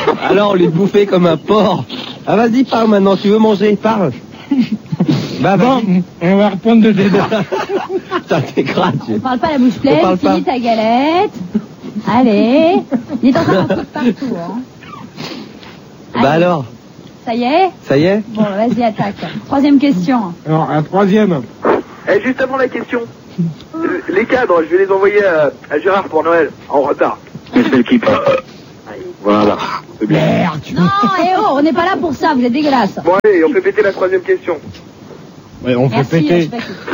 Alors, on lui bouffait comme un porc. Ah, vas-y, parle maintenant, tu veux manger, parle. Bah bon, on va reprendre le débat. Ça t'écrase. On parle pas la bouche pleine, finis ta galette. Allez. Il est en train de foutre partout, hein. Bah alors. Ça y est? Ça y est? Bon, vas-y, attaque. Troisième question. Alors, un troisième. Juste avant la question, les cadres, je vais les envoyer à Gérard pour Noël, en retard. C'est l'équipe. Voilà. C'est bien. Merde. Non, on n'est pas là pour ça, vous êtes dégueulasse. Bon allez, on fait péter la troisième question. Ouais, on Merci, fait péter.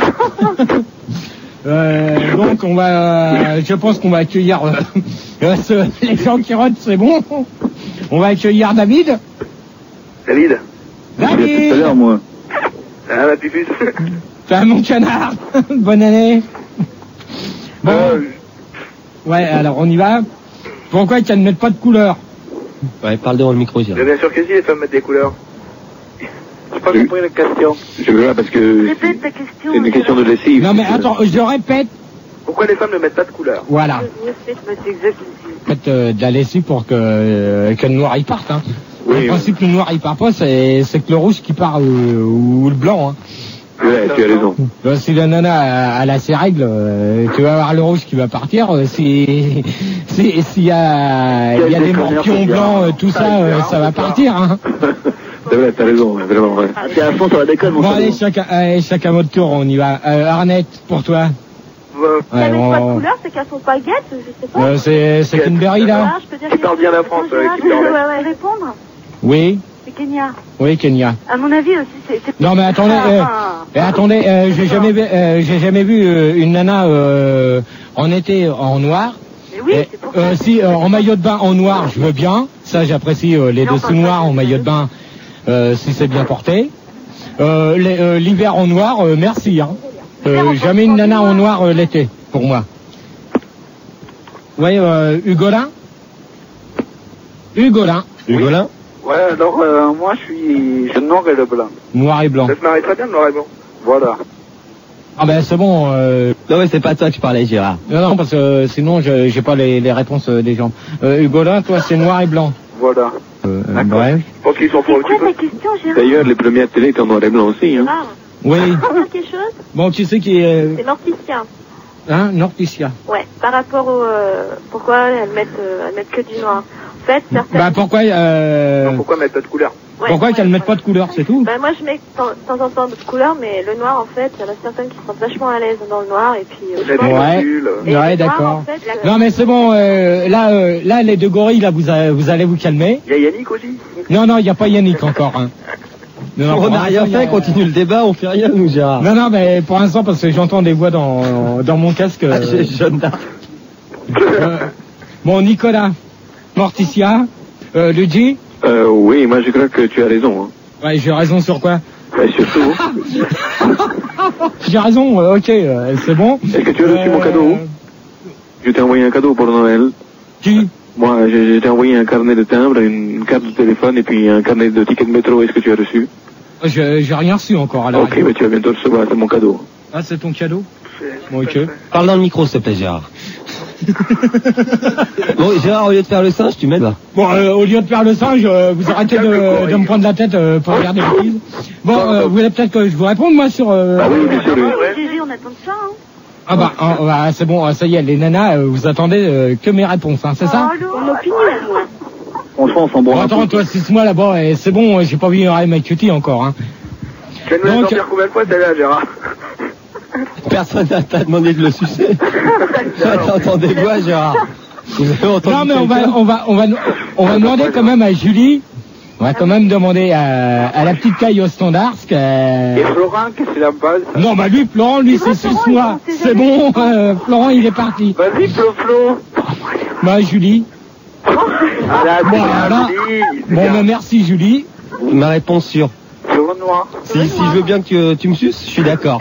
Donc on va, je pense qu'on va accueillir les gens qui rotent, c'est bon. On va accueillir David. David. David. Tout à l'heure, moi. Ah, la pipus. T'as mon canard. Bonne année. Bon. Ouais, alors on y va. Pourquoi qu'elles ne mettent pas de couleur? Ouais, parle devant le micro, Gérard. Bien sûr que si, les femmes mettent des couleurs. J'ai pas compris la question. Je veux là parce que Répète ta question. c'est une question de lessive. Non mais attends, je répète. Pourquoi les femmes ne mettent pas de couleurs? Voilà. Faites de la lessive pour que le noir y parte. Hein. Oui, le principe que le noir y part pas, c'est que le rouge qui part ou le blanc. Hein. Ouais, tu as raison. Si la nana a ses règles, tu vas avoir le rouge qui va partir. S'il y a des morpions blancs, tout ça, ça va partir. Hein. C'est vrai, t'as raison, vraiment. Ouais. Ah, t'es à fond sur la déconne, mon Bon, allez, chacun votre tour, on y va. Arnette, pour toi. Si elles mettent pas de couleur, c'est qu'elles sont pas guettes, je sais pas. C'est Kimberly, là. Je peux dire Tu parles bien la France, Kimberly. Ouais, répondre. Oui. C'est Kenya. Oui, Kenya. À mon avis aussi, c'est... Non, mais attendez, j'ai jamais vu une nana en été en noir. Mais oui, c'est pour ça. Si en maillot de bain en noir, je veux bien. Ça, j'apprécie les dessous noirs en maillot de bain, si c'est bien porté. L'hiver en noir, merci. Hein. Jamais une nana en noir l'été, pour moi. Oui, Hugolin. Hugolin. Hugolin? Ouais, alors moi je suis noir et le blanc. Noir et blanc. Ça se marie très bien, le noir et blanc. Voilà. Ah ben c'est bon. Non mais c'est pas de ça que je parlais, Gérard. Non, parce que sinon j'ai pas les réponses des gens. Hugolin, toi c'est noir et blanc. Voilà. Bref. Je pense qu'ils sont pour C'est un petit quoi peu. ta question, Gérard? D'ailleurs, les premières télés étaient en noir et blanc aussi. Hein. Ah, Oui. quelque chose? Bon, tu sais qui est... C'est Morticia. Hein, Norticia. Ouais, par rapport au... pourquoi elles mettent que du noir. En fait, certaines... Bah pourquoi Non, pourquoi mettre pas de couleur? Ouais, pourquoi qu'elles mettent pas de couleur, c'est tout? Bah moi je mets de temps en temps de couleur, mais le noir en fait, il y en a certaines qui sont vachement à l'aise dans le noir et puis... Vous avez Ouais. nul. Et Ouais, le noir, d'accord. en fait, Non mais c'est bon, là les deux gorilles, là vous allez vous calmer. Il y a Yannick aussi. Non, il n'y a pas Yannick encore. Hein. Non, On pour n'a rien l'instant, fait, continue le débat, on fait rien, nous, Gérard. Non, mais pour l'instant, parce que j'entends des voix dans mon casque. J'ai Jeanne d'Arc. Bon, Nicolas, Morticia, Luigi. Oui, moi je crois que tu as raison. Hein. Ouais, j'ai raison sur quoi? Et surtout, J'ai raison, ok, c'est bon. est-ce que tu as reçu mon cadeau? Je t'ai envoyé un cadeau pour Noël. Qui? Moi, je t'ai envoyé un carnet de timbre, une carte de téléphone et puis un carnet de ticket de métro. Est-ce que tu as reçu? J'ai rien reçu encore à la Ok, radio. mais tu vas bientôt le recevoir, c'est mon cadeau. Ah, c'est ton cadeau? Bon, ok. Parle dans le micro, s'il te plaît, Gérard. Bon, Gérard, au lieu de faire le singe, tu m'aides là. Bon, au lieu de faire le singe, vous arrêtez de me prendre la tête pour regarder les filles. Bon, vous voulez peut-être que je vous réponde, moi, sur... Ah oui, bien sûr, oui. Gégé, on attend ça, hein. Ah bah, c'est bon, ça y est, les nanas, vous attendez que mes réponses, hein, c'est ça? Mon opinion, moi. Franchement, on s'en Bon, attends, toi, 6 mois là-bas, et c'est bon, j'ai pas vu un mec cutie encore, hein. Tu vas nous la sortir combien de fois celle-là, Gérard? Personne n'a t'a demandé de le sucer. T'entends des voix, Gérard. Non, mais on va demander quand même à Julie. On va quand même demander à la petite caille au standard ce qu'elle... Et Florent, qu'est-ce qu'il en passe? Non, bah lui, Florent, lui, c'est 6 mois. C'est bon, Florent, il est parti. Vas-y, Flo. Bah, Julie. Voilà. Bon, bah, merci, Julie. Ma réponse sur... Sur le noir. Si je veux bien que tu me suces, je suis d'accord.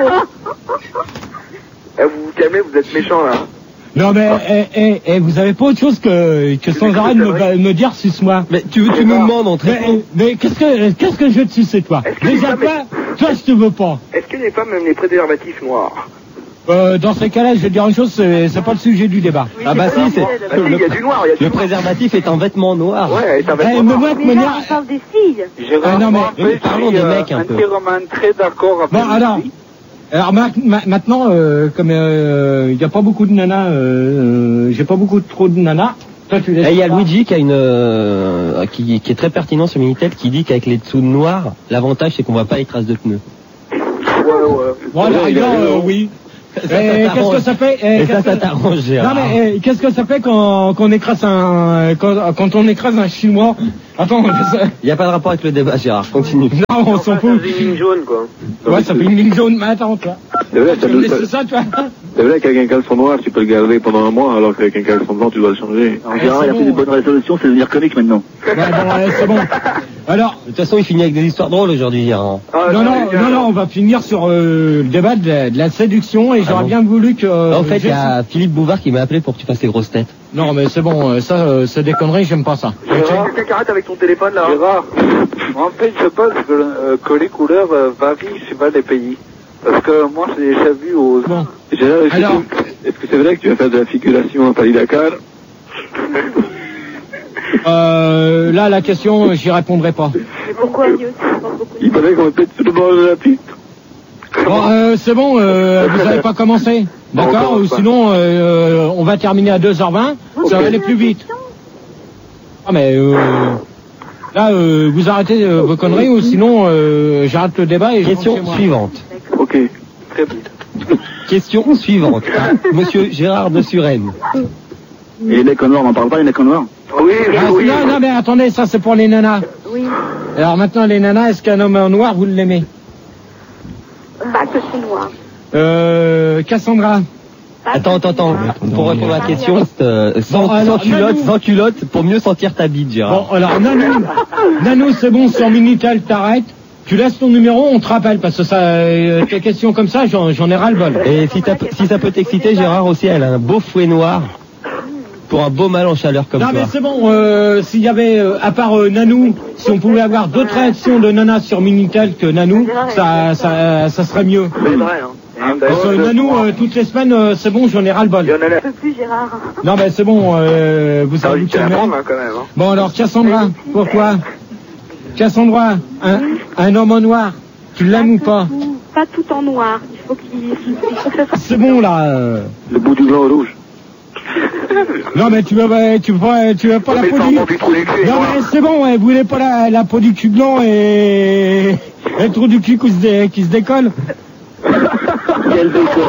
Vous vous calmez, vous êtes méchants, là. Non, mais vous avez pas autre chose que sans arrêt de me dire 6 mois. Mais tu me demandes, on te répond. Mais qu'est-ce que je veux te sucer, toi? Déjà, toi, je te veux pas. Est-ce que les femmes aiment les préservatifs noirs? Dans ces cas-là, je vais te dire une chose, c'est pas le sujet du débat. Oui, Ah bah si, c'est il y a du noir, il y a du le noir. préservatif est en vêtement noir. Ouais, ça va Eh, être mais noir. moi, de Mais manière... là, on parle des filles. Gérard, non, mais- moi, oui, parlons je suis des mecs un peu. entièrement très d'accord avec Bon, alors maintenant, comme il n'y a pas beaucoup de nanas, j'ai pas beaucoup trop de nanas. Toi, tu laisses. Et il y a pas. Luigi qui a qui est très pertinent sur Minitel qui dit qu'avec les dessous noirs, l'avantage c'est qu'on voit pas les traces de pneus. Bon, alors, oui. Qu'est-ce que ça fait Et ça t'arrange, Gérard. Non mais qu'est-ce que ça fait quand on écrase quand on écrase un chinois? Attends, Il n'y a pas de rapport avec le débat, Gérard. Continue. non, on s'en fout. Une ligne jaune, quoi. Ouais, ça fait une ligne jaune. Mais attends, toi. C'est vrai, Tu me laisses ça, toi. c'est vrai qu'avec un caleçon noir, tu peux le garder pendant un mois, alors qu'avec un caleçon blanc, tu dois le changer. En général, il a pris des bonnes résolutions, c'est devenir comique maintenant. Ouais, bon, c'est bon. Alors, De toute façon, il finit avec des histoires drôles aujourd'hui, Gérard. non, on va finir sur le débat de la séduction et j'aurais bon. bien voulu que... En fait, il y a Philippe Bouvard qui m'a appelé pour que tu fasses les grosses têtes. Non, mais c'est bon, ça, c'est des conneries, j'aime pas ça. Gérard, Quelqu'un qui arrête avec ton téléphone, là. Gérard, en fait, je pense que les couleurs varient suivant les pays. Parce que moi, j'ai déjà vu aux... Bon. Gérard, Alors- est-ce que c'est vrai que tu vas faire de la figuration à Paris-Dakar? Là, la question, j'y répondrai pas. Mais pourquoi News? Je pense beaucoup. Il paraît qu'on va peut-être sur le bord de la piste. Bon, c'est bon, vous avez pas commencé. D'accord? Ou sinon, on va terminer à 2h20, ça va aller plus vite. Ah, mais, là, vous arrêtez vos conneries ou sinon, j'arrête le débat et je rentre Question chez moi. suivante. Ok, très bien. Question suivante. Monsieur Gérard de Suresnes. Et les mecs en noir, on n'en parle pas, les mecs en noir? Oui, Non, mais attendez, ça c'est pour les nanas. Oui. Alors maintenant, les nanas, est-ce qu'un homme en noir, vous l'aimez? Pas que c'est noir. Cassandra. Attends. Pour répondre à la question, Bon, alors, sans culotte, pour mieux sentir ta bite, Gérard. Bon, alors, Nanou, c'est bon, sur Minitel, t'arrêtes. Tu laisses ton numéro, on te rappelle, parce que ça, tes questions comme ça, j'en ai ras-le-bol. Et si ça peut t'exciter, Gérard aussi, elle a un beau fouet noir pour un beau mal en chaleur comme Non, toi. mais c'est bon, s'il y avait, à part Nanou, si on pouvait avoir d'autres réactions de Nana sur Minitel que Nanou, ça serait mieux. C'est vrai, hein. Parce que Nanou, toutes les semaines, c'est bon, j'en ai ras-le-bol. Il y en a là. Je peux plus, Gérard. Non, mais c'est bon, vous Ça avez va vu vite la quel prendre, mec. hein, quand même. Hein. Bon, alors, Cassandra, pourquoi? Cassandra, un homme en noir, tu l'aimes ou pas? Pas tout en noir. Il faut que ça soit... C'est bon, là. Le bout du blanc au rouge. Non, mais tu veux pas la Mais peau sans du... mon du trou du cul, Non, moi. mais c'est bon, vous voulez pas la peau du cul blanc et le trou du cul qui se décolle? Quel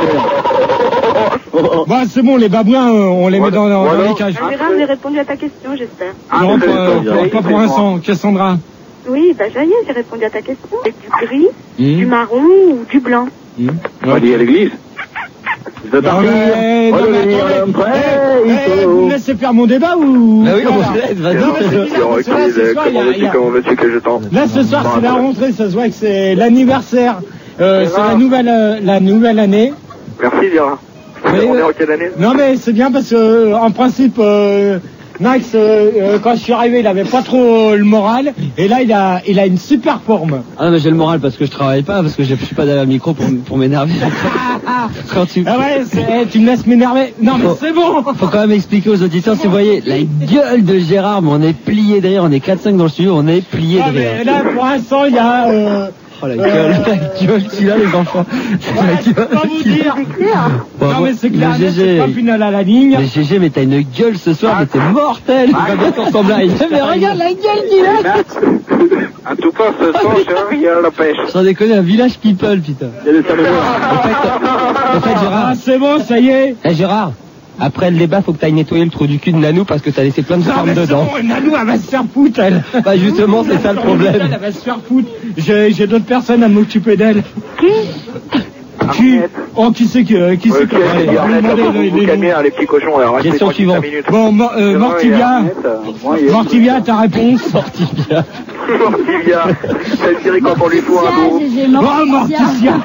Bah, c'est bon, les babouins, on les met dans les cages. Gérard, j'ai répondu à ta question, j'espère. Non, pas pour l'instant, Cassandra. Oui, bah ça y est, j'ai répondu à ta question. Avec du gris, Mmh. du marron ou du blanc. On va aller à l'église. Non, mais vous me laissez faire mon débat ou... Ah oui, Voilà. on se laisse, vas-y. Non, mais c'est bizarre, parce que là, ce soir, Comment veux-tu que je tente? là, ce soir, c'est la rentrée, ça se voit que c'est l'anniversaire, c'est la nouvelle année. Merci, Gérard. Mais, On est en quelle année? Non, mais c'est bien parce que, en principe, Max, quand je suis arrivé, il avait pas trop le moral, et là, il a une super forme. Ah non, mais j'ai le moral parce que je travaille pas, parce que je suis pas derrière le micro pour m'énerver. Quand tu... Ah ouais, tu me laisses m'énerver. Non, mais c'est bon. Faut quand même expliquer aux auditeurs, si vous voyez la gueule de Gérard, mais on est plié de rire, on est 4-5 dans le studio, on est plié Ah, de rire. mais là, pour l'instant, il y a... Oh la gueule qu'il a, les enfants. je peux pas vous dire. Bon, Non, mais c'est le clair, c'est GG, pas final à la ligne. mais GG, mais t'as une gueule ce soir, mais t'es mortel. Il va bien te ressembler à une. Mais regarde la gueule qu'il a. En tout cas, ce soir, Gérard, il y a la pêche. Sans déconner, un village people, putain. Il y a des salles de noir. En fait, Gérard. Ah, c'est bon, ça y est. Eh, Gérard, après le débat, faut que t'ailles nettoyer le trou du cul de Nanou parce que t'as laissé plein de Non, formes mais c'est dedans. bon, Nanou, elle va se faire foutre, elle. Bah, justement, c'est ça le problème. Elle va se faire foutre. J'ai d'autres personnes à m'occuper d'elle. Qui? Oh, qui c'est que... Ok, c'est Arnett, vous vous calmez, hein, les petits cochons, alors restez Question tranquilles 5 suivante. minutes. Bon, Mortivia, ta réponse? Mortivia. Mortivia, ça le dirait quand on lui faut un beau. J'ai Oh, Morticia.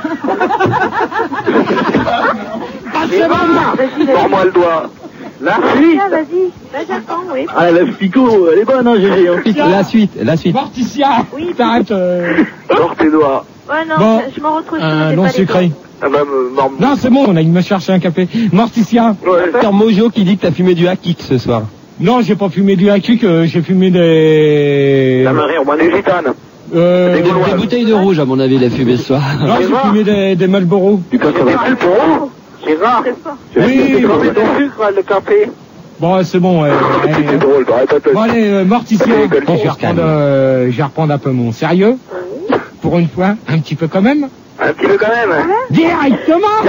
Ah, c'est bon. Sors-moi le doigt. La suite. Vas-y, j'attends, oui. Ah, la Pico, elle est bonne, hein, GG. Hein. La suite. Morticia. Oui. T'arrêtes. Sors tes doigts. Ouais, non, Bon, je m'en retrouve. non sucré. Ah bah, Non, c'est bon, on a me chercher un café. Morticia. Faire Mojo qui dit que t'as fumé du hakik ce soir. Non, j'ai pas fumé du hakik, j'ai fumé des... La marée, au moins des gitanes. Des bouteilles de rouge, à mon avis, il a fumé ce soir. Non, j'ai fumé des Marlboro. Du café. Gérard, Oui, tu mets ton sucre, le café. bon, c'est bon. C'est drôle, arrête. Bon, allez, Morticia. Je vais reprendre un peu mon sérieux. Pour une fois, un petit peu quand même. Un petit peu quand même. Directement.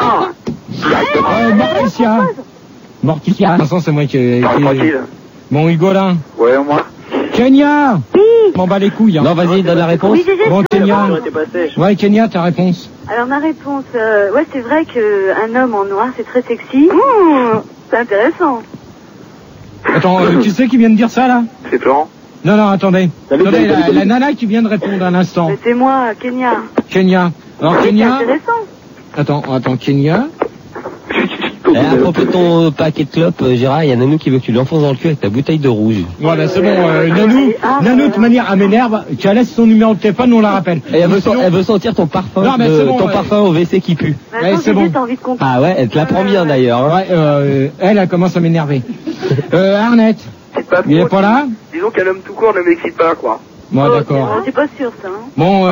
Morticia. De toute façon, c'est moi qui... Tranquille. Bon, Hugolin. Ouais, moi. Kenya. M'en bats les couilles. Hein. Non, vas-y, donne la réponse. Oui, j'ai Bon, Kenya. Ouais, Kenya, ta réponse. Alors ma réponse, ouais, c'est vrai qu'un homme en noir, c'est très sexy. C'est intéressant. Attends, tu sais qui vient de dire ça, là? C'est Florent. Non, attendez. Attendez, la nana qui vient de répondre à l'instant. Mais c'est moi, Kenya. Kenya. Alors, C'est Kenya... intéressant. Attends, Kenya... À propos de ton paquet de clopes, Gérard, il y a Nanou qui veut que tu lui enfonces dans le cul avec ta bouteille de rouge. Voilà, c'est bon, Nanou, de toute manière, à m'énerve, tu laisses son numéro de téléphone, on la rappelle. Et elle veut sentir ton parfum, Non, mais c'est bon, parfum au WC qui pue. Maintenant, c'est bon. t'as envie de comprendre. Ah ouais, elle te la prend bien d'ailleurs. Hein. Ouais, elle commence à m'énerver. Arnett, C'est pas il est trop, pas là? Disons qu'un homme tout court ne m'excite pas, quoi. Bon, d'accord. C'est pas sûr, ça. Hein. Bon,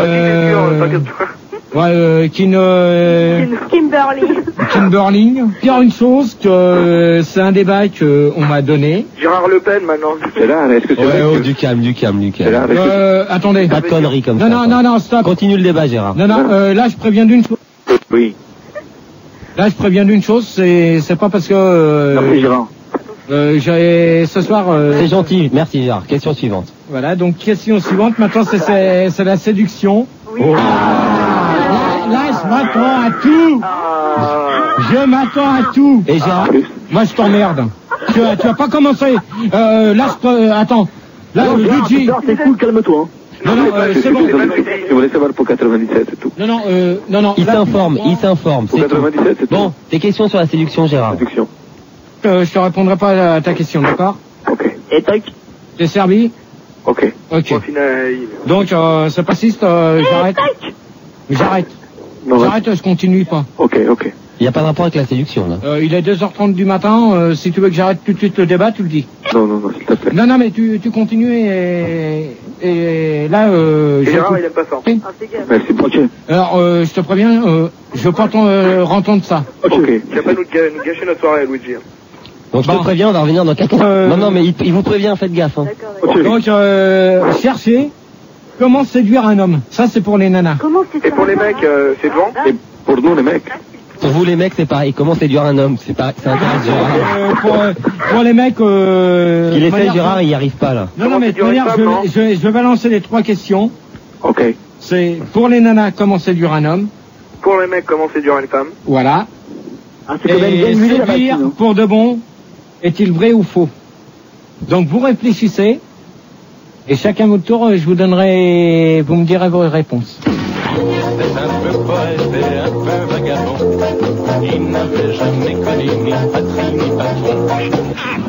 Kimberly, dire une chose, que c'est un débat qu'on m'a donné. Gérard Le Pen, maintenant. C'est là, est-ce que c'est vrai que... Du calme. C'est là, est-ce que... Attendez. Pas de conneries comme ça. Non, stop. Continue le débat, Gérard. Non, là, je préviens d'une chose. Oui. Là, je préviens d'une chose, c'est pas parce que... Merci Gérard. J'ai ce soir... C'est gentil, merci Gérard. Question suivante. Voilà, donc question suivante, maintenant c'est la séduction. Oui. Là, je m'attends à tout. Je m'attends à tout. Et Gérard, Moi, je t'emmerde. Tu vas pas commencer. Attends. Là, le budget... C'est cool, calme-toi. Non, c'est bon. Je voulais savoir pour 97, c'est tout. Non. il s'informe. Pour c'est tout. 97, c'est tout. Bon, tes questions sur la séduction, Gérard. Séduction. Je te répondrai pas à ta question, d'accord? Ok. Et tac. T'es servi? Ok. Ok. Au final, Donc, c'est passiste, j'arrête. Non, J'arrête, je continue pas. Ok. Il n'y a pas de rapport avec la séduction, là. Il est 2h30 du matin, si tu veux que j'arrête tout de suite le débat, tu le dis. Non, s'il te plaît. Non, mais tu continues et là, Gérard, il aime pas ça. Ah, c'est gay. Merci beaucoup. Alors, je te préviens, je veux pas entendre ça. Ok. Tu vas pas nous gâcher notre soirée, Luigi. Donc je te préviens, on va revenir dans quelques... Non, mais il vous prévient, faites gaffe. Hein. D'accord. Donc, cherchez comment séduire un homme. Ça, c'est pour les nanas. Comment c'est ça? Et pour les mecs, c'est devant. Et pour nous, les mecs, Pour vous les mecs, c'est pareil. Comment séduire un homme? C'est intéressant, Gérard. Pour les mecs... Il essaie, Gérard, il n'y arrive pas, là. Non, mais de toute manière, je vais balancer les 3 questions. ok. C'est pour les nanas, comment séduire un homme. Pour les mecs, comment séduire une femme. Voilà. Ah, c'est quand même bien Et huilé la séduire machine. pour de bon, est-il vrai ou faux? Donc vous réfléchissez, et chacun votre tour, vous me direz vos réponses. C'était un peu poète et un peu vagabond. Il n'avait jamais connu ni patrie ni patron.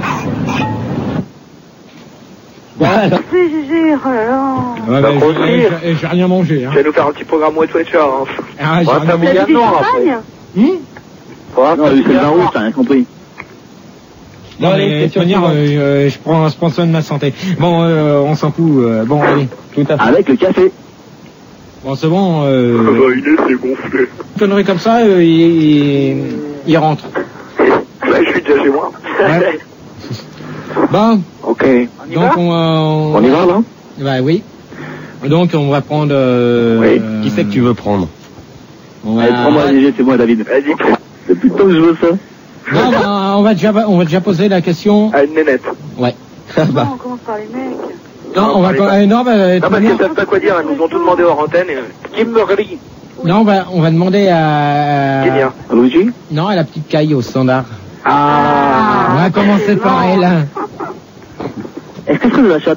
Voilà. C'est Gégé, oh là là. Ouais, mais j'ai rien mangé. Hein. Tu vas nous faire un petit programme Wet Watcher. Hein. Ah, j'ai rien T'as mangé. vu du champagne? Non, lui, c'est le vin rouge, t'as rien compris. Non, mais de toute manière, je prends soin de ma santé. Bon, on s'en fout. Bon, allez, tout à fait. Avec le café. Bon, c'est bon. Il est gonflé. Connerie comme ça, il rentre. Là, je suis déjà chez moi. Ouais. Bon, Ok. donc On y va, là? Bah oui. Donc on va prendre... Oui. Qui c'est que tu veux prendre? on va- Allez, prends-moi Gégé, c'est moi David. Vas-y, Depuis le temps que je veux ça. Non, bah, on va déjà poser la question. à une nénette. Ouais. Non, on commence par les mecs. Non, on va pas... non, bah, de toute Non, parce manière- qu'elles savent pas quoi dire, elles nous ont tout demandé hors antenne. Et... Kimberly. non, on va demander à... Kélia. Luigi? Non, à la petite caille au standard. Ah. On va commencer par elle. Est-ce que je la chatte?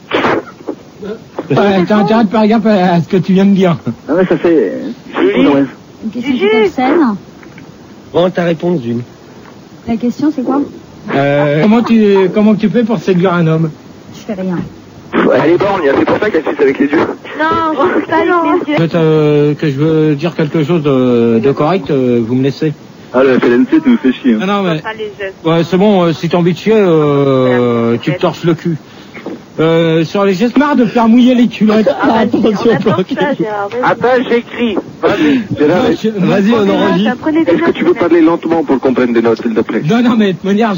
T'as intérêt de faire gaffe à ce que tu viens de dire. Ah ouais, ça fait... Julie. Une question qui t'obsède. Bon, ta réponse, Jules. La question, c'est quoi? Comment tu fais pour séduire un homme? Je fais rien. Elle est borgne, c'est pour ça qu'elle suce avec les yeux. Non, je pas avec les yeux. Peut-être que je veux dire quelque chose de correct, vous me laissez. Ah, le FLNC, tu nous fais chier. Ah non, mais... Pas les gestes. Ouais, c'est bon, si t'as envie de chier, tu te torches le cul. Sur les gestes, marre de faire mouiller les culottes. Attention, Gérard. Attends, j'écris. Vas-y. Gérard, Vas-y, on enregistre. est-ce que tu peux parler lentement pour qu'on prenne des notes, s'il te plaît? Non, mais de toute manière,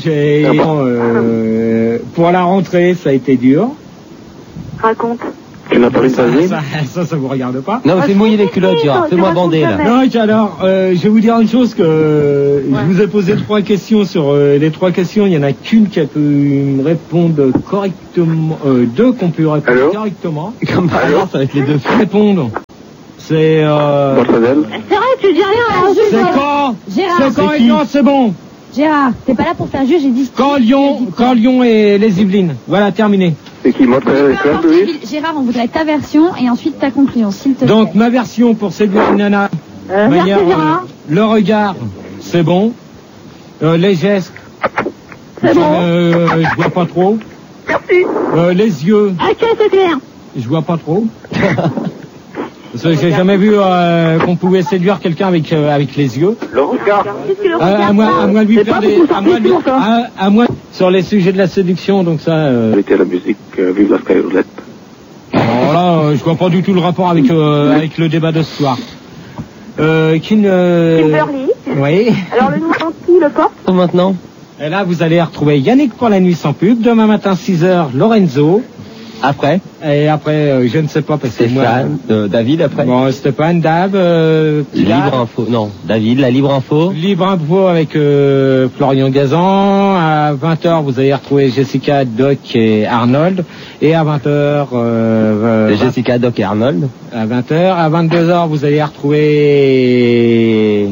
pour la rentrée, ça a été dur. Raconte. Tu n'as pas une phase? Ça vous regarde pas. Non, mais fais mouiller les culottes, Gérard. Fais-moi bander, là. Non, alors, je vais vous dire une chose que je vous ai posé 3 questions. Sur les 3 questions, il y en a qu'une qui a pu me répondre correctement, 2 qu'on peut répondre Allô correctement. Comme par hasard, ça va être les deux. Répondre. C'est Mortadelle. C'est vrai, tu dis rien, alors juste. c'est quand Gérard, C'est quand et quand c'est bon. Gérard, t'es pas là pour faire jeu, j'ai dit. Quand Lyon et les Yvelines. Voilà, terminé. C'est qui, Mortadelle et Peu importe, Louis? Gérard, on voudrait ta version et ensuite ta conclusion, s'il te plaît. Donc, ma version pour séduire une nana. Merci, Gérard. Le regard, c'est bon. Les gestes, C'est bon. je vois pas trop. Merci. Les yeux, Ok, c'est clair. je vois pas trop. Parce que j'ai jamais vu qu'on pouvait séduire quelqu'un avec les yeux. Le regard. Qu'est-ce que le À moins de lui faire des... À moins sur les sujets de la séduction, donc ça... Arrêtez la musique, vive la Skyroulette. Alors là, je vois pas du tout le rapport avec le débat de ce soir. Kimberly. Oui. Alors le nom qui le porte? Maintenant. Et là, vous allez retrouver Yannick pour la nuit sans pub. Demain matin, 6h, Lorenzo. Après. Et après, je ne sais pas, parce que moi... Stéphane, David, après. Bon, Stéphane, Dab, Libre Info. Non, David, la Libre Info. Libre Info avec Florian Gazan. À 20h, vous allez retrouver Jessica, Doc et Arnold. Et à 20h... Jessica, Doc et Arnold. À 20h. À 22h, vous allez retrouver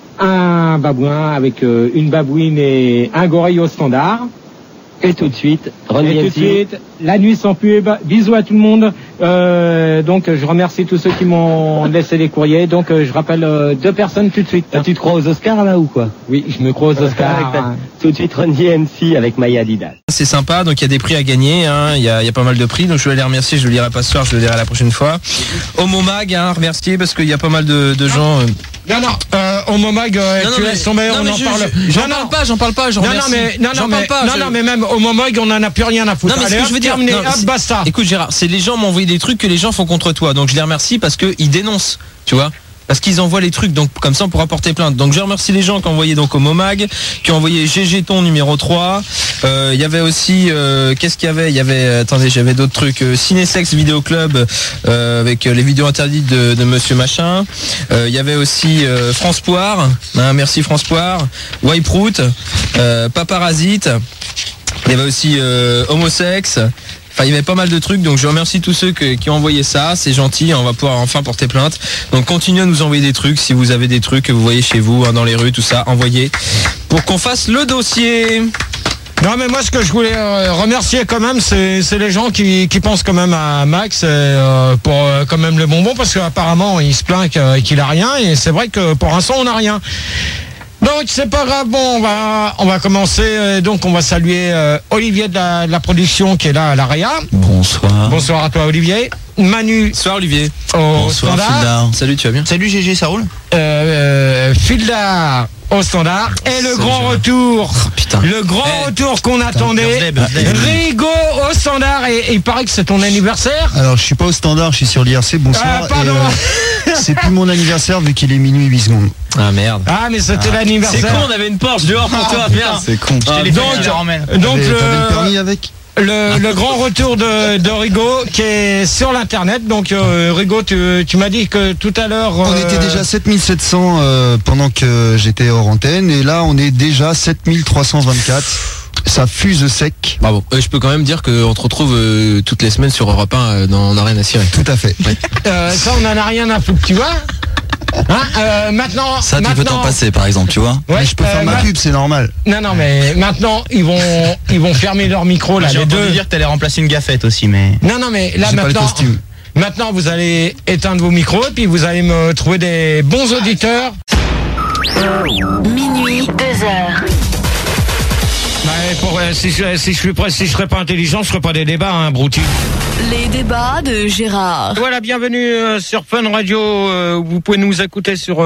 un babouin avec une babouine et un gorille au standard. Et tout de suite, Run Et tout de DMC. suite, la nuit sans pub. Bisous à tout le monde. Donc, je remercie tous ceux qui m'ont laissé les courriers. Donc, je rappelle 2 personnes tout de suite. Tu te crois aux Oscars, là, ou quoi? Oui, je me crois aux Oscars. Tout de suite, Run DMC avec Maya Didas. C'est sympa, donc il y a des prix à gagner, hein. Il y a pas mal de prix, donc je vais les remercier, je le dirai pas ce soir, je le dirai la prochaine fois. Homo Mag, hein, remercier parce qu'il y a pas mal de gens... Non, Homo Mag, tu laisses tomber, on en parle. J'en parle pas, je remercie. Non, mais même Homo Mag, on en a plus rien à foutre. Non, mais ce que je veux dire, terminé, non, hop, basta. Écoute Gérard, c'est les gens m'ont envoyé des trucs que les gens font contre toi, donc je les remercie parce qu'ils dénoncent, tu vois. Parce qu'ils envoient les trucs, donc comme ça on pourra porter plainte. Donc je remercie les gens qui ont envoyé donc au Momag, qui ont envoyé GGton numéro 3. Il y avait aussi, qu'est-ce qu'il y avait? Il y avait, attendez, j'avais d'autres trucs. Cinésex Vidéo Club avec les vidéos interdites de Monsieur Machin. Il y avait aussi France Poire, hein, merci France Poire. Wiperoot, Paparasite. Il y avait aussi Homosex. Enfin, il y avait pas mal de trucs, donc je remercie tous ceux qui ont envoyé ça, c'est gentil, on va pouvoir enfin porter plainte. Donc continuez à nous envoyer des trucs, si vous avez des trucs que vous voyez chez vous, hein, dans les rues, tout ça, envoyez, pour qu'on fasse le dossier. Non, mais moi, ce que je voulais remercier quand même, c'est les gens qui pensent quand même à Max pour quand même le bonbon, parce qu'apparemment, il se plaint qu'il a rien, et c'est vrai que pour l'instant, on n'a rien. Donc c'est pas grave, bon, on va commencer, donc on va saluer Olivier de la production qui est là à l'AREA. Bonsoir. Bonsoir à toi Olivier. Manu. Bonsoir Olivier. Bonsoir Fildar. Salut, tu vas bien? Salut GG, ça roule? Fildar au standard. Et le grand retour. Putain. Le grand retour qu'on attendait. Rigo au standard. Et il paraît que c'est ton anniversaire. Alors je suis pas au standard, je suis sur l'IRC, bonsoir. Pardon. C'est plus mon anniversaire vu qu'il est minuit 8 secondes. Ah merde. Ah mais c'était l'anniversaire. C'est con, on avait une Porsche dehors pour toi, merde. C'est con. Donc t'avais le permis avec? Le grand retour de Rigo qui est sur l'internet. Donc Rigo, tu m'as dit que tout à l'heure on était déjà 7700 pendant que j'étais hors antenne, et là on est déjà 7324. Ça fuse sec. Bravo. Je peux quand même dire qu'on te retrouve toutes les semaines sur Europe 1 dans On n'a rien à cirer. Tout à fait. Ouais. Ça on en a rien à foutre, tu vois. Hein, maintenant, ça tu peux t'en passer par exemple, tu vois. Ouais, mais je peux faire ma pub, c'est normal. Non mais maintenant ils vont fermer leur micro là. J'ai entendu dire que t'allais remplacer une gaffette aussi, mais non mais là maintenant vous allez éteindre vos micros et puis vous allez me trouver des bons auditeurs. Minuit 2h. Si je serais pas intelligent, je ferais pas des débats, hein, Brouti. Les débats de Gérard. Voilà, bienvenue sur Fun Radio. Vous pouvez nous écouter sur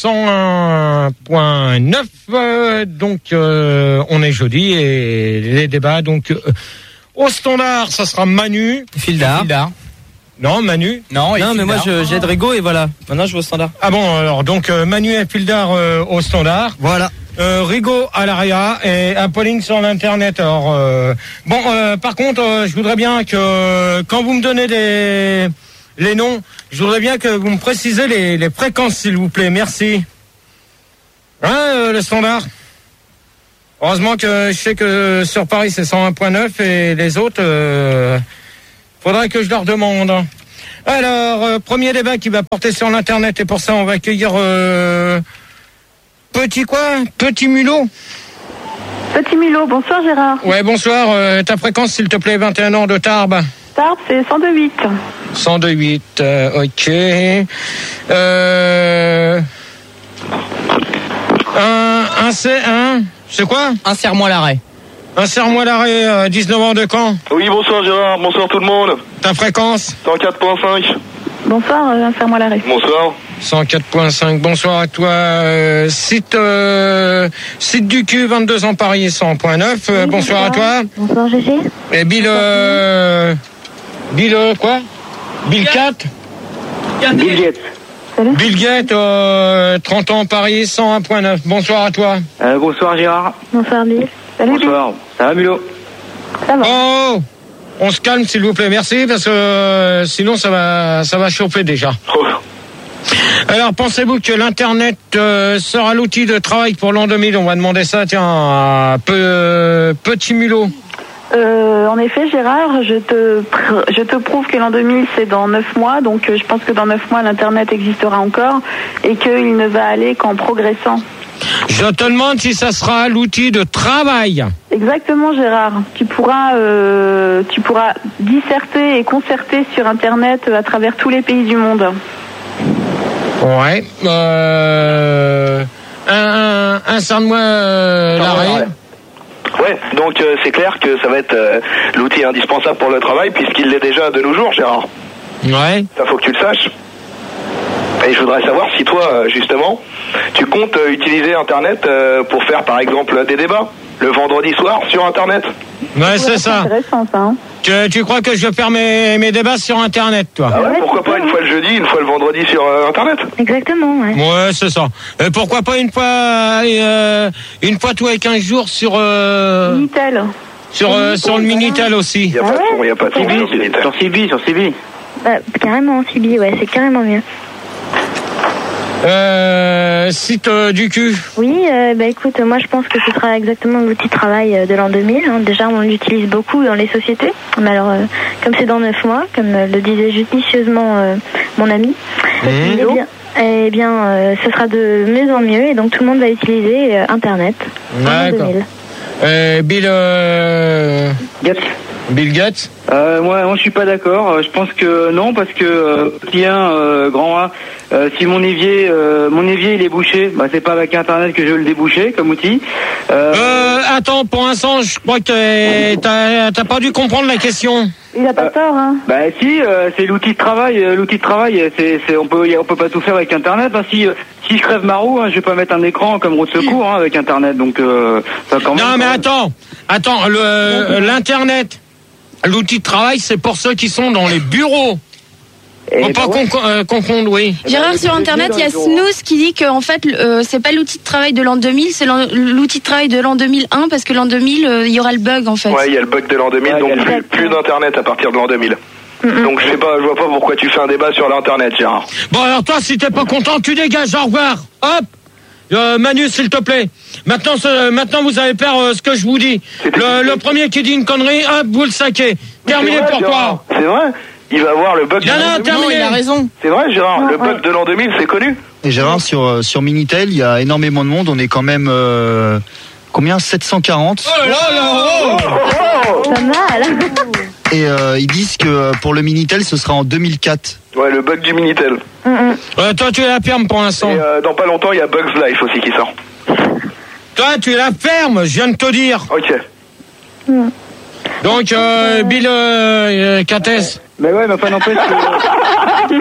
101.9. Donc, on est jeudi et les débats. Donc, au standard, ça sera Manu. Fildar. Non, Manu. Non, mais moi j'aide Rigo et voilà. Maintenant je vais au standard. Ah bon, alors donc Manu et Fildar au standard. Voilà. Rigo à l'ARIA et Apolline sur l'internet. Alors par contre, je voudrais bien que quand vous me donnez les noms, je voudrais bien que vous me précisez les fréquences, s'il vous plaît. Merci. Hein, le standard. Heureusement que je sais que sur Paris c'est 101.9 et les autres. Faudrait que je leur demande. Alors, premier débat qui va porter sur l'internet et pour ça on va accueillir Petit Mulot. Petit Mulot, bonsoir Gérard. Ouais, bonsoir. Ta fréquence s'il te plaît, 21 ans de Tarbes. Tarbes, c'est 102.8. 102.8, ok. C'est quoi? Insère-moi l'arrêt. Insère-moi l'arrêt, 19 ans de Caen. Oui, bonsoir Gérard, bonsoir tout le monde. Ta fréquence? 104.5. Bonsoir, insère-moi l'arrêt. Bonsoir. 104.5, bonsoir à toi. Site du cul, 22 ans Paris, 100.9. Oui, bonsoir à toi. Bonsoir Gégé. Et Bill quoi? Bill 4? Bill Gates. Bill Gates, 30 ans Paris, 101.9. Bonsoir à toi. Bonsoir Gérard. Bonsoir Bill. Salut. Bonsoir. Ça va Mulot? Ça va. Oh, on se calme s'il vous plaît, merci, parce que sinon ça va chauffer déjà. Oh. Alors, pensez-vous que l'Internet sera l'outil de travail pour l'an 2000? On va demander ça, tiens, à Petit Mulot. En effet, Gérard, je te prouve que l'an 2000, c'est dans 9 mois. Donc, je pense que dans 9 mois, l'Internet existera encore et qu'il ne va aller qu'en progressant. Je te demande si ça sera l'outil de travail. Exactement, Gérard. Tu pourras disserter et concerter sur Internet à travers tous les pays du monde. Ouais. Insère-moi l'arrêt. Ouais, donc c'est clair que ça va être l'outil indispensable pour le travail puisqu'il l'est déjà de nos jours, Gérard. Ouais. Ça faut que tu le saches. Et je voudrais savoir si toi, justement, tu comptes utiliser Internet pour faire par exemple des débats le vendredi soir sur Internet. Ouais, c'est ça. Intéressant, ça. Hein. Tu crois que je vais faire mes débats sur Internet, toi? Ah ouais, pourquoi pas une fois le jeudi, une fois le vendredi sur Internet? Exactement, ouais. Ouais, c'est ça. Pourquoi pas une fois tous les 15 jours sur Minitel. sur le Minitel aussi. Il n'y a pas de son sur Minitel. Sur CB. Bah, carrément, CB, ouais, c'est carrément mieux. Site du cul. Oui, écoute, moi je pense que ce sera exactement l'outil de travail de l'an 2000. Hein. Déjà, on l'utilise beaucoup dans les sociétés. Mais alors, comme c'est dans 9 mois, comme le disait judicieusement mon ami, eh bien, ce sera de mieux en mieux et donc tout le monde va utiliser Internet en l'an 2000. Bill Gates. Moi je suis pas d'accord. Je pense que non parce que grand A, si mon évier il est bouché, bah c'est pas avec Internet que je vais le déboucher comme outil. Attends, pour l'instant, je crois que t'as pas dû comprendre la question. Il a pas tort, hein. Bah si, c'est l'outil de travail. L'outil de travail, on peut pas tout faire avec Internet. Hein. Si je crève ma roue, hein, je vais pas mettre un écran comme roue de secours hein, avec Internet. Donc ça quand même. Non mais attends, l'Internet. L'outil de travail, c'est pour ceux qui sont dans les bureaux. Faut pas confondre, oui. Gérard, sur Internet, il y a Snooze qui dit que en fait, c'est pas l'outil de travail de l'an 2000, c'est l'outil de travail de l'an 2001 parce que l'an 2000, il y aura le bug en fait. Ouais, il y a le bug de l'an 2000, donc plus d'Internet à partir de l'an 2000. Donc je vois pas pourquoi tu fais un débat sur l'Internet, Gérard. Bon alors toi, si t'es pas content, tu dégages. Au revoir. Hop. Manu, s'il te plaît. Maintenant, vous allez faire ce que je vous dis. Le premier qui dit une connerie, hop, vous le saquez. Terminé pour toi. C'est vrai. Il va avoir le bug de l'an 2000. Non, il a raison. C'est vrai, Gérard. Le bug de l'an 2000, c'est connu. Et Gérard, sur Minitel, il y a énormément de monde. On est quand même combien 740. Oh là là. Pas mal. Et ils disent que pour le Minitel, ce sera en 2004. Ouais, le bug du Minitel. Toi, tu es la ferme pour l'instant. Et dans pas longtemps, il y a Bugs Life aussi qui sort. Toi, tu es la ferme, je viens de te dire. Ok. Donc, Bill Cates. Mais ouais, mais enfin n'empêche que...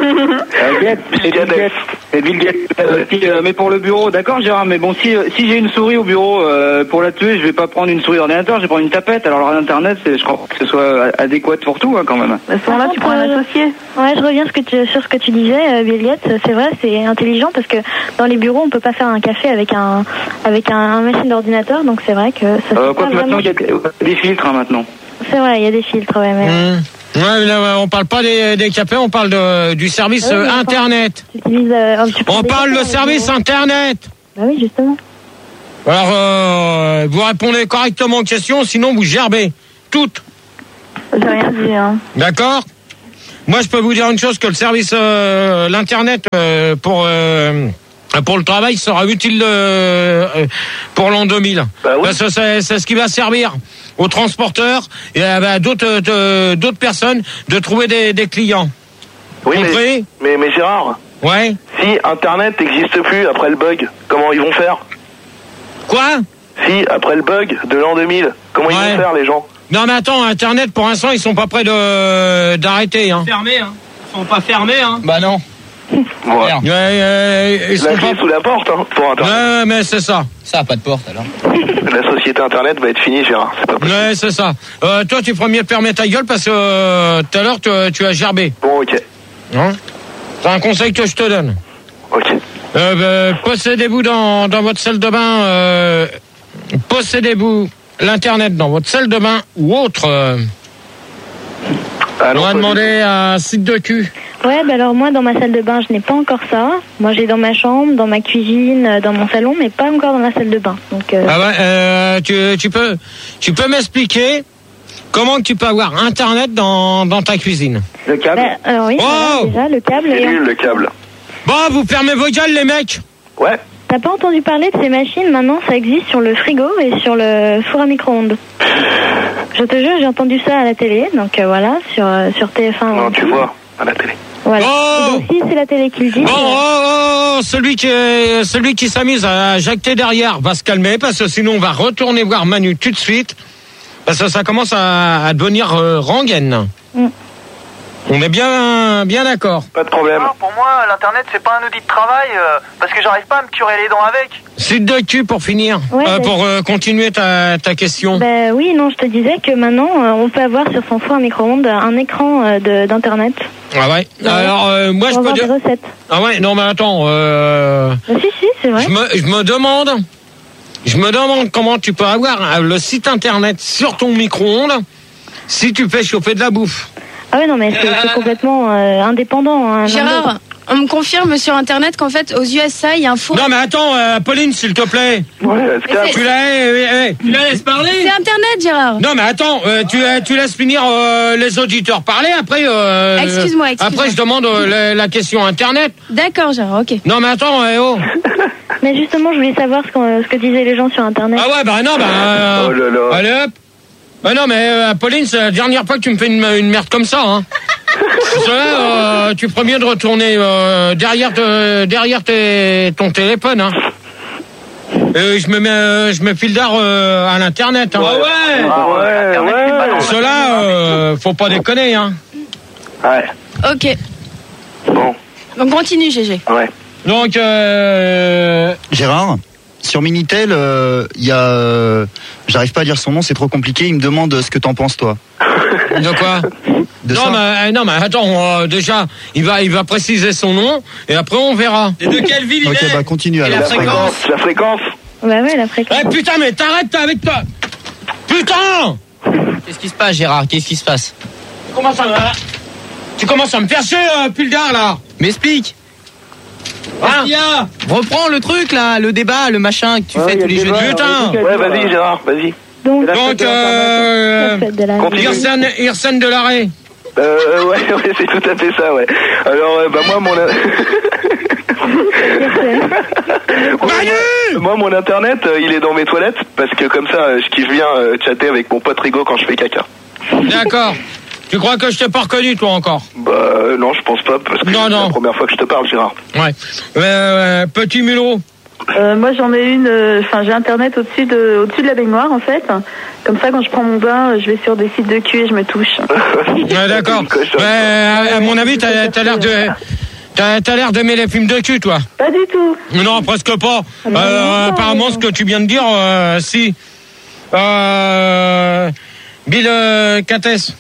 C'est Bill Gates. Mais pour le bureau, d'accord Gérard, mais bon, si j'ai une souris au bureau, pour la tuer, je vais pas prendre une souris d'ordinateur, je vais prendre une tapette. Alors l'internet, je crois que ce soit adéquat pour tout, hein, quand même. À ce moment-là, tu prends un associé. Ouais, je reviens sur ce que tu disais, Bill Gates. C'est vrai, c'est intelligent parce que dans les bureaux, on peut pas faire un café avec un machine d'ordinateur, donc c'est vrai que ça fait quoi que maintenant, il y a des filtres, hein, maintenant. C'est vrai, il y a des filtres, ouais, mais... Ouais, mais là, on parle pas des cafés, on parle du service Internet. On parle de service Internet. Bah oui, justement. Alors, vous répondez correctement aux questions, sinon vous gerbez. Toutes. J'ai rien dit, hein. D'accord. Moi, je peux vous dire une chose, que le service, l'Internet, pour le travail sera utile pour l'an 2000. Bah oui. Parce que c'est ce qui va servir aux transporteurs et à d'autres personnes de trouver des clients. Oui, compris ? mais Gérard. Ouais. Si Internet n'existe plus après le bug, comment ils vont faire ? Quoi ? Si après le bug de l'an 2000, comment ils vont faire les gens ? Non mais attends, Internet pour l'instant ils sont pas prêts d'arrêter. Hein. Fermés, hein. Ils sont pas fermés, hein. Bah non. Ouais. Ils sont pas sous la porte, hein, pour Internet. Ouais, mais c'est ça. Ça a pas de porte alors. La société Internet va être finie, Gérard. C'est pas possible. Ouais, c'est ça. Toi, tu ferais mieux de fermer ta gueule parce que tout à l'heure, tu as gerbé. Bon, ok. Hein ? C'est un conseil que je te donne. Ok. Possédez-vous dans votre salle de bain, possédez-vous l'Internet dans votre salle de bain ou autre. On va demander à site de cul. Ouais, bah alors moi, dans ma salle de bain, je n'ai pas encore ça. Moi, j'ai dans ma chambre, dans ma cuisine, dans mon salon, mais pas encore dans la salle de bain. Donc, Ah ouais, tu peux m'expliquer comment tu peux avoir Internet dans ta cuisine? Le câble. Bah, alors oui, voilà, déjà, le câble. C'est nul, le câble. Bon, vous fermez vos gueules, les mecs. Ouais. T'as pas entendu parler de ces machines? Maintenant, ça existe sur le frigo et sur le four à micro-ondes. Je te jure, j'ai entendu ça à la télé, donc voilà, sur TF1. Non, tu vois, à la télé. Voilà. Oh, donc si c'est la télé qui le dit. Celui qui s'amuse à jacter derrière va se calmer parce que sinon on va retourner voir Manu tout de suite parce que ça commence à devenir rengaine. On est bien d'accord. Pas de problème. Non, pour moi, l'internet c'est pas un outil de travail parce que j'arrive pas à me curer les dents avec. Site de cul pour finir, Ouais, pour continuer ta question. Bah oui, non, je te disais que maintenant on peut avoir sur son four à micro-ondes un écran d'internet. Ah ouais. Alors moi je peux dire. Des recettes. Ah ouais, non mais attends. Bah, si, c'est vrai. Je me demande comment tu peux avoir le site internet sur ton micro-ondes si tu fais chauffer de la bouffe. Ah ouais, non, mais c'est complètement indépendant. Hein, Gérard, on me confirme sur internet qu'en fait aux USA il y a un four. Non mais attends, Pauline s'il te plaît. Ouais, tu la laisses parler. C'est internet, Gérard. Non mais attends, tu laisses finir les auditeurs parler après. Excuse-moi. Après je demande la question internet. D'accord, Gérard, ok. Non mais attends, Mais justement, je voulais savoir ce que disaient les gens sur internet. Ah ouais, bah non, oh là là. Allez hop. Non mais Pauline, c'est la dernière fois que tu me fais une merde comme ça, hein. Tu ferais mieux de retourner derrière ton téléphone, hein. Je me file d'art à l'internet, hein. Ouais. Cela, faut pas déconner, hein. Ouais. Ok. Bon. Donc continue, GG. Ouais. Donc Gérard, sur Minitel, il y a... j'arrive pas à dire son nom, c'est trop compliqué. Il me demande ce que t'en penses, toi. De quoi? Non mais attends, déjà il va préciser son nom et après on verra. Et de quelle ville il est? Ok, bah continue alors. La fréquence. Bah ouais, la fréquence. Eh putain, mais t'arrêtes avec toi. Putain! Qu'est-ce qui se passe, Gérard? Qu'est-ce qui se passe? Tu commences à me faire chier, Puldar, là. M'explique. Hein? Reprends le truc là, le débat, le machin que tu fais tous les jeudis. Putain! Ouais, vas-y, Gérard, vas-y. Donc Irsène de l'arrêt. Ouais, c'est tout à fait ça, ouais. Alors, moi, mon internet, il est dans mes toilettes, parce que comme ça, je kiffe bien chatter avec mon pote Rigo quand je fais caca. D'accord. Tu crois que je t'ai pas reconnu, toi, encore? Bah, non, je pense pas, parce que c'est la première fois que je te parle, Gérard. Ouais. Petit mulot. Moi j'en ai une, j'ai internet au-dessus de la baignoire en fait. Comme ça quand je prends mon bain, je vais sur des sites de cul et je me touche. Ouais, d'accord. À mon avis, t'as l'air d'aimer les films de cul, toi. Pas du tout. Non, presque pas. Apparemment, ce que tu viens de dire, si. Bill Cates.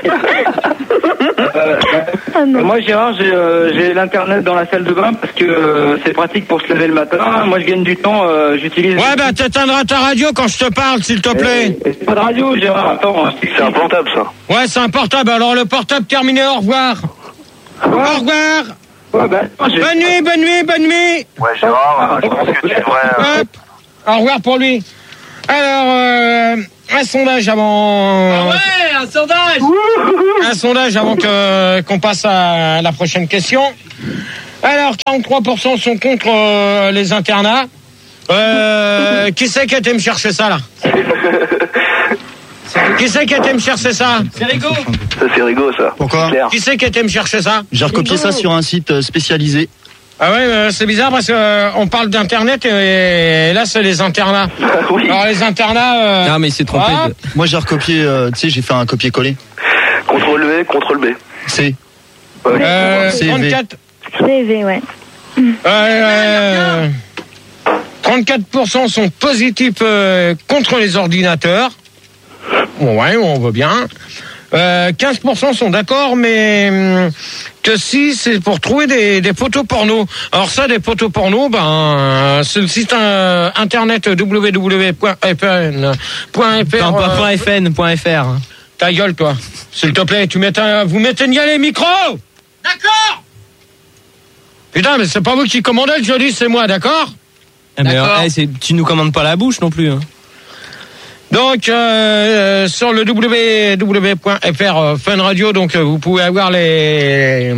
Moi Gérard, j'ai l'internet dans la salle de bain parce que c'est pratique pour se lever le matin. Moi je gagne du temps, j'utilise. Ouais, bah t'éteindras ta radio quand je te parle, s'il te plaît. C'est pas de radio, Gérard. Attends, c'est un portable ça. Ouais, c'est un portable. Alors le portable terminé, au revoir. Au revoir. Ouais, bah, bonne nuit. Ouais, Gérard, je pense que tu devrais. Hop. Au revoir pour lui. Alors, un sondage avant. Ah ouais, un sondage. Un sondage avant qu'on passe à la prochaine question. Alors, 43% sont contre les internats. Qui c'est qui a été me chercher ça, là? Qui c'est qui a été me chercher ça? C'est Rigo. Ça, c'est Rigo, ça. Pourquoi? Qui c'est qui a été me chercher ça? J'ai recopié ça sur un site spécialisé. Ah ouais, c'est bizarre parce que on parle d'internet et là c'est les internats. Oui. Alors les internats. Ah mais il s'est trompé. Moi j'ai recopié, tu sais, j'ai fait un copier-coller. Contrôle V, Contrôle B. C. 34. CV, ouais. 34% sont positifs contre les ordinateurs. Bon, ouais, on voit bien. 15% sont d'accord, mais que si c'est pour trouver des photos porno. Alors ça, des photos porno, c'est le site internet www.fn.fr. Ta gueule, toi. S'il te plaît, vous m'éteignez les micros. D'accord. Putain, mais c'est pas vous qui commandez le jeudi, c'est moi, d'accord? Tu nous commandes pas la bouche non plus. Hein. Donc sur le www.fr Fun Radio, donc vous pouvez avoir les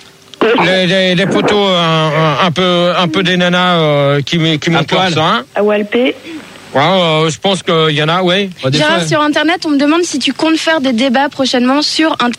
photos un peu des nanas qui montent leur sein. À Walpé. Ouais, je pense qu'il y en a, ouais. Gérard, sur internet, on me demande si tu comptes faire des débats prochainement sur un.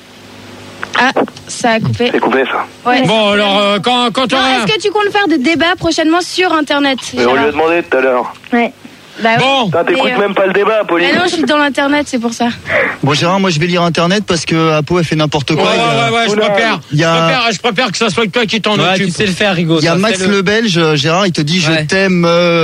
Ah, ça a coupé. C'est coupé ça. Ouais. Bon alors quand est-ce que tu comptes faire des débats prochainement sur internet? Mais on lui a demandé tout à l'heure. Ouais. Bah bon, t'écoutes même pas le débat, Pauline. Mais non, je suis dans l'internet, c'est pour ça. Bon Gérard, moi je vais lire internet parce que Apo elle fait n'importe quoi. Ouais, je préfère que ça soit toi qui t'en occupe. Tu sais le faire, Rigo. Il y a Max le Belge, Gérard, il te dit je t'aime.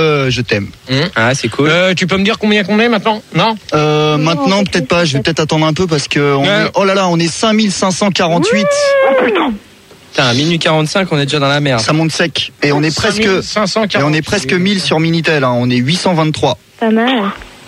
Ah, c'est cool. Tu peux me dire combien qu'on est maintenant? Non. Maintenant peut-être pas. Je vais peut-être attendre un peu parce que on est 5548. Oh putain. Putain, à minuit 45, on est déjà dans la merde. Ça monte sec. Et on est presque 1000 sur Minitel, hein. On est 823. Pas mal.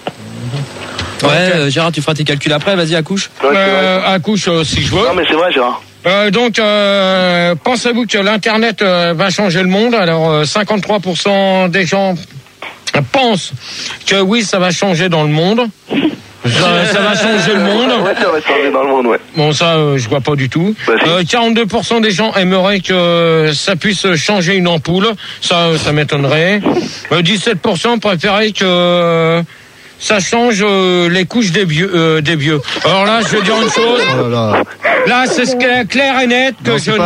Ouais, Gérard, tu feras tes calculs après, vas-y, accouche. Accouche si je veux. Non mais c'est vrai, Gérard. Donc, pensez-vous que l'internet va changer le monde? Alors, 53% des gens pensent que oui, ça va changer dans le monde. Ça va changer le monde. Ouais, ça va changer dans le monde, ouais. Bon, ça, je vois pas du tout. 42% des gens aimeraient que ça puisse changer une ampoule. Ça m'étonnerait. 17% préféraient que ça change les couches des vieux. Alors là, je vais dire une chose. Là, c'est ce qui est clair et net que je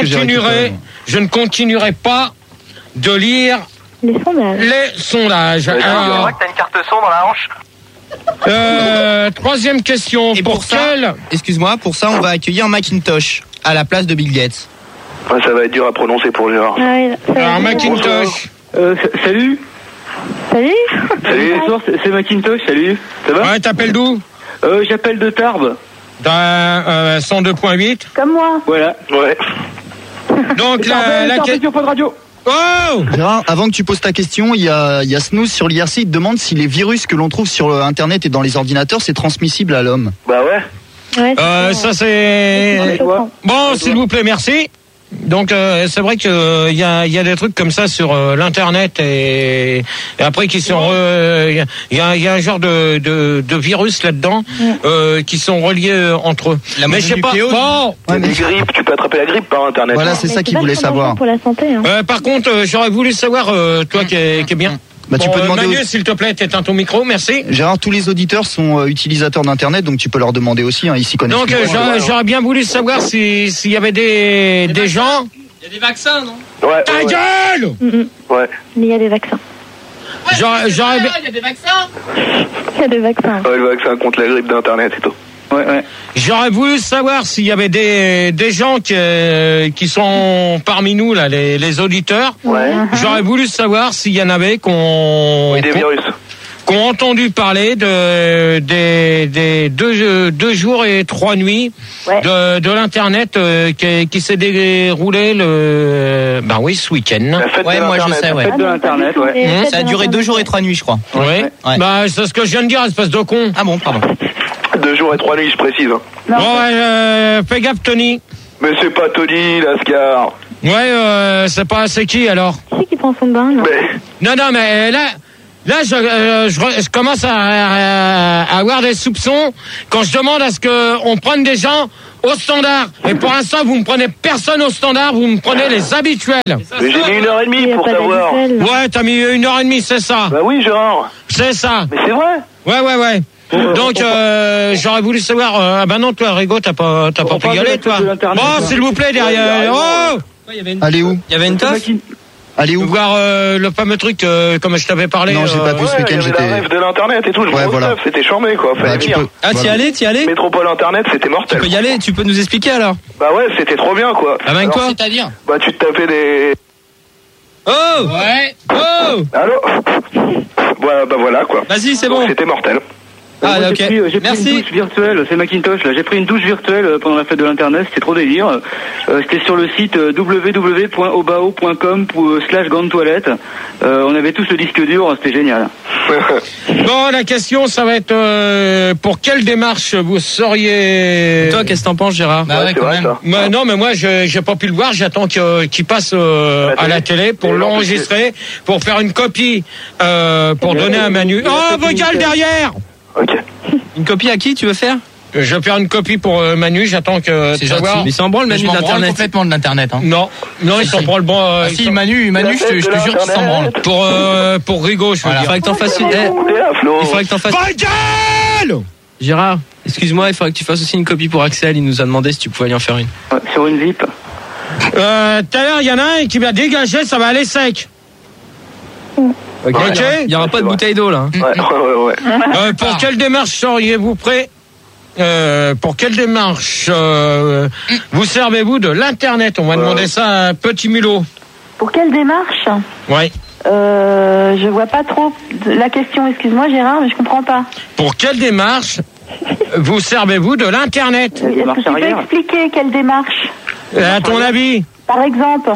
ne continuerai pas de lire les sondages. C'est vrai que t'as une carte son dans la hanche. Troisième question. Et pour ça, pour ça, on va accueillir Macintosh à la place de Bill Gates. Ouais, ça va être dur à prononcer pour Gérard. Alors, Macintosh. Salut. Salut. Bonsoir, c'est Macintosh, salut. Ça va? Ouais, t'appelles d'où? J'appelle de Tarbes. 102.8. Comme moi. Voilà. Ouais. Donc, la question de radio. Oh Gérard, avant que tu poses ta question, il y a Snooze sur l'IRC, il te demande si les virus que l'on trouve sur Internet et dans les ordinateurs, c'est transmissible à l'homme. Bah ouais. Ça c'est... Bon, s'il vous plaît, merci. Donc c'est vrai que il y a des trucs comme ça sur l'internet et après qui sont il y a un genre de virus là-dedans qui sont reliés entre eux. Mais je sais pas. Bon, des grippes, tu peux attraper la grippe par internet. Voilà, c'est ça qu'il voulait savoir. Pour la santé. Par contre, j'aurais voulu savoir toi qui est bien. Bah, tu peux demander Manu, s'il te plaît, t'éteins ton micro, merci. Gérard, tous les auditeurs sont utilisateurs d'internet, donc tu peux leur demander aussi, hein, ils s'y connaissent. Donc j'aurais bien voulu savoir s'il y avait des gens. Il y a des vaccins, non? Ouais. Ta gueule! Ouais. Mais il y a des vaccins. J'aurais Il y a des vaccins. Il y a des vaccins. Ouais, le vaccin contre la grippe d'Internet et tout. Ouais. J'aurais voulu savoir s'il y avait des gens qui sont parmi nous, là, les auditeurs. Ouais. J'aurais voulu savoir s'il y en avait des virus. Qui ont entendu parler des 2 jours et 3 nuits de l'internet qui s'est déroulé ce week-end. Ouais, moi je sais, La fête de l'internet, ouais. Ça a duré 2 jours et 3 nuits, je crois. Ouais. Bah c'est ce que je viens de dire, espèce de con. Ah bon, pardon. 2 jours et 3 nuits, je précise. Fais gaffe, Tony. Mais c'est pas Tony, Lascar. Ouais, c'est qui alors? Qui prend son bain, là? Non, mais là, je commence à avoir des soupçons quand je demande à ce qu'on prenne des gens au standard. Et pour l'instant, vous me prenez personne au standard, vous me prenez les habituels. Mais j'ai mis 1h30 pour savoir. Ouais, t'as mis 1h30, c'est ça. Bah oui, Gérard. C'est ça. Mais c'est vrai. Ouais. Donc j'aurais voulu savoir. Ah bah non, toi, Rigo, t'as pas pu y aller, toi. Bon, s'il vous plaît, derrière. Oh. Allez où? Il y avait une teuf. Allez où? Voir le fameux truc comme je t'avais parlé. Non, j'ai pas vu ce week-end. J'étais. La rêve de l'internet et tout. Le gros stuff, c'était charmé quoi. Fallait venir. Ah, t'y allais? Métropole internet, c'était mortel. Tu peux y aller. Tu peux nous expliquer alors? Bah ouais, c'était trop bien quoi. Ah ben quoi? C'est-à-dire? Bah tu te tapais des. Oh. Ouais. Oh. Allô. Voilà quoi. Vas-y, c'est bon. C'était mortel. Ah, ok. J'ai pris Merci. une douche virtuelle, c'est Macintosh là. J'ai pris une douche virtuelle pendant la fête de l'internet, c'était trop délire. C'était sur le site www.obao.com/grande-toilette. On avait tous le disque dur, c'était génial. Bon, la question, ça va être pour quelle démarche vous seriez... Et toi, qu'est-ce que t'en penses, Gérard? Bah ouais, quand même. Non, mais moi, j'ai pas pu le voir. J'attends qu'il passe à la télé pour l'enregistrer, pour faire une copie, pour donner à Manu. Oh, vos gueules derrière! Ok. Une copie à qui tu veux faire? Je vais faire une copie pour Manu. J'attends que C'est savoir. gentil. Mais c'est en branle, Manu, Je m'en branle d'internet. complètement de l'internet. Hein. Non, ils s'en branlent bon. Ah, si, Manu, je te jure qu'il s'en branle. Pour Rigo, je veux Il dire. faudrait que t'en fasses une. Il faudrait que t'en fasses. Va gueule! Gérard, excuse-moi, il faudrait que tu fasses aussi une copie pour Axel. Il nous a demandé si tu pouvais aller en faire une. Sur une zip. Tout à l'heure, il y en a un qui va dégager, ça va aller sec. Ok. Il y aura pas de bouteille d'eau là. Ouais. Pour quelle démarche seriez-vous prêt? Pour quelle démarche vous servez-vous de l'internet? On va demander ça à Petit Mulot. Pour quelle démarche? Oui. Je vois pas trop la question, excuse-moi Gérard, mais je comprends pas. Pour quelle démarche vous servez-vous de l'internet? Est-ce que tu peux expliquer quelle démarche? À ton avis? Par exemple?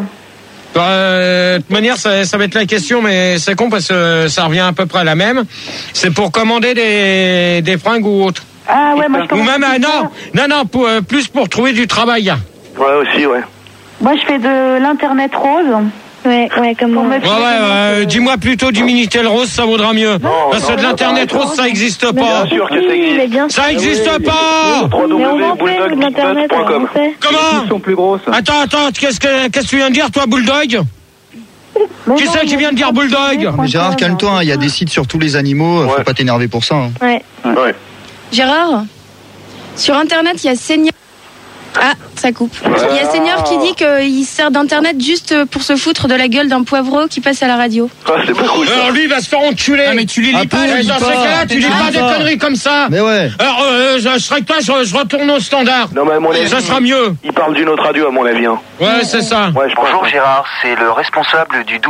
De toute manière, ça va être la question, mais c'est con parce que ça revient à peu près à la même. C'est pour commander des fringues ou autres. Ah ouais, moi je Ou même, non, plus pour trouver du travail. Ouais, aussi, ouais. Moi je fais de l'internet rose. Ouais, comme moi. Ouais, dis-moi plutôt du Minitel rose, ça vaudra mieux. Parce que de l'internet rose, ça existe pas. Bien sûr que ça existe. Ça existe pas. www.bulldog.com. Comment? Ils sont plus grosses. Attends, qu'est-ce que tu viens de dire, toi, Bulldog? Qui c'est qui vient de dire Bulldog? Mais Gérard, calme-toi, hein, il y a des sites sur tous les animaux, faut pas t'énerver pour ça. Hein. Ouais. Gérard, sur internet, il y a Seigneur. Ah, ça coupe. Il y a Seigneur qui dit qu'il sert d'internet juste pour se foutre de la gueule d'un poivreau qui passe à la radio. Ah, c'est pas cool. Alors lui, il va se faire enculer. Ah, mais tu les lis pas, Dans ces cas-là, tu lis pas des conneries comme ça. Mais ouais. Alors, je serais que toi, je retourne au standard. Non, mais à mon avis, ça sera mieux. Il parle d'une autre radio, à mon avis. Hein. Ouais, c'est ça. Ouais, Bonjour Gérard, c'est le responsable du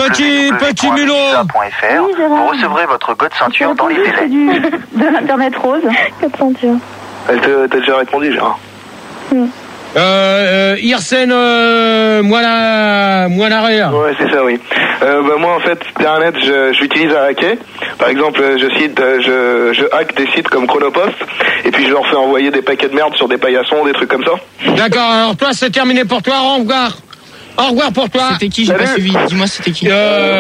www.visa.fr. Vous recevrez votre code ceinture dans les délais. De l'internet rose. Code ceinture. Elle t'a déjà répondu, Gérard. Irsen Moilaria. Ouais, c'est ça, oui. Moi, en fait, Internet, je l'utilise à hacker. Par exemple, je hack des sites comme Chronopost, et puis je leur fais envoyer des paquets de merde sur des paillassons, des trucs comme ça. D'accord, alors toi, c'est terminé pour toi, au revoir. Au revoir pour toi. C'était qui? J'ai pas suivi. Dis-moi, c'était qui?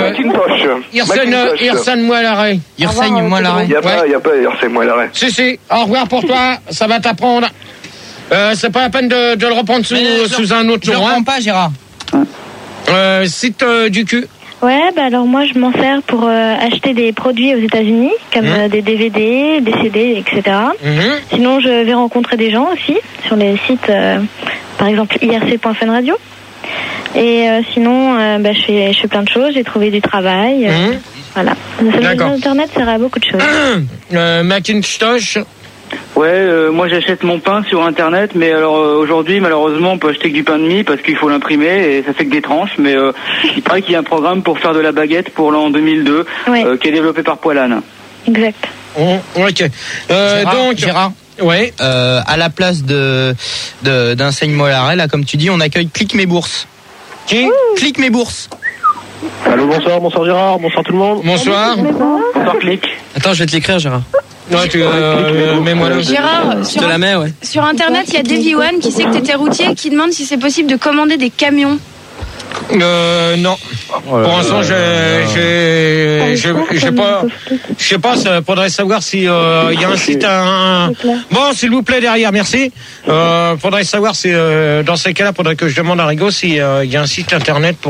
Irsen Moilaria. Irsen Moilaria. Y a pas Irsen Moilaria. Si. Au revoir pour toi, ça va t'apprendre. C'est pas la peine de le reprendre sous un autre nom. Je le reprends pas, Gérard. Site du cul. Ouais, alors moi je m'en sers pour acheter des produits aux États-Unis, comme des DVD, des CD, etc. Sinon, je vais rencontrer des gens aussi sur les sites, par exemple irc.fun radio. Et sinon, je fais plein de choses. J'ai trouvé du travail. Voilà. D'accord. Internet sert à beaucoup de choses. Macintosh. Ouais, moi j'achète mon pain sur internet, mais alors aujourd'hui malheureusement on peut acheter que du pain de mie parce qu'il faut l'imprimer et ça fait que des tranches, mais il paraît qu'il y a un programme pour faire de la baguette pour l'an 2002 qui est développé par Poilane. Exact. Ok. Donc Gérard. Ouais. À la place d'Enseigne Mollaret, là comme tu dis, on accueille Clique mes bourses. Qui? Clique mes bourses. Allô, bonsoir Gérard, bonsoir tout le monde. Bonsoir. Bonsoir Clique. Attends, je vais te l'écrire, Gérard. Ouais, tu mets-moi là. Gérard, Je te la mets, ouais. sur internet, il y a Davy One qui sait que t'étais routier qui demande si c'est possible de commander des camions. Non. Pour l'instant, je sais pas, ça faudrait savoir si il y a un site Bon, s'il vous plaît, derrière, merci. Faudrait savoir si dans ces cas-là, faudrait que je demande à Rigaud s'il y a un site internet pour